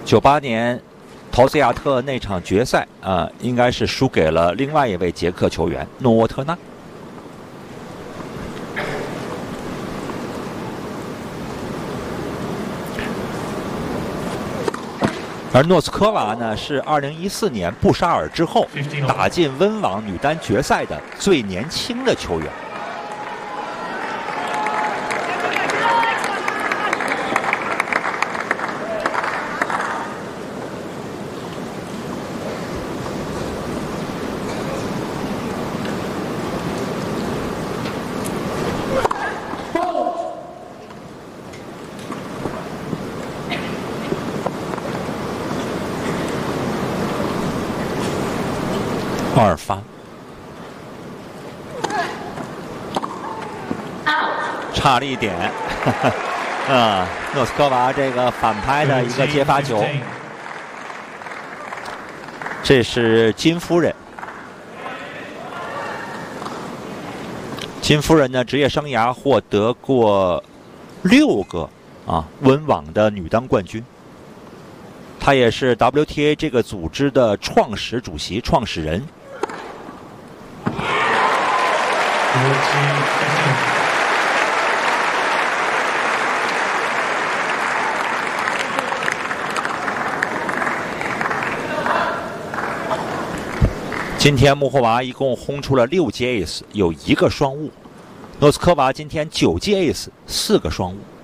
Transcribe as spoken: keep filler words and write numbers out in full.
九八年陶斯亚特那场决赛啊、呃，应该是输给了另外一位捷克球员诺沃特纳。而诺斯科娃呢，是二零一四年布沙尔之后打进温网女单决赛的最年轻的球员。二发，差了一点，啊，诺斯科娃这个反拍的一个接发球，这是金夫人。金夫人呢，职业生涯获得过六个啊温网的女单冠军。她也是 W T A 这个组织的创始主席、创始人。今天穆霍娃一共轰出了六记 ace， 有一个双误。诺斯科娃今天九记 ace， 四个双误。